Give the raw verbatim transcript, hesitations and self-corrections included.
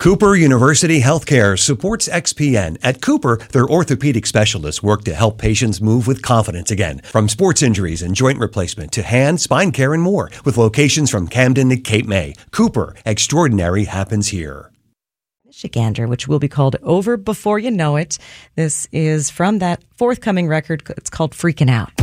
Cooper University Healthcare supports X P N. At Cooper, their orthopedic specialists work to help patients move with confidence again. From sports injuries and joint replacement to hand, spine care, and more. With locations from Camden to Cape May. Cooper, extraordinary happens here. Michigander, which will be called Over Before You Know It. This is from that forthcoming record. It's called Freaking Out.